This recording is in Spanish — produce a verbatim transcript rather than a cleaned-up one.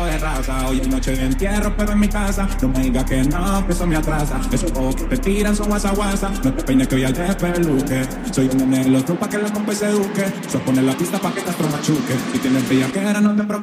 de raza. Hoy es noche de entierro, pero en mi casa. No me digas que no, que eso me atrasa. Esos ojos que te tiran son guasa guasa. No te peines que hoy al despeluque. Soy un nene en los pa' que la compa se eduque. Soy poner la pista pa' que Castro machuque. Si tienes bellaquera, no te preocupes.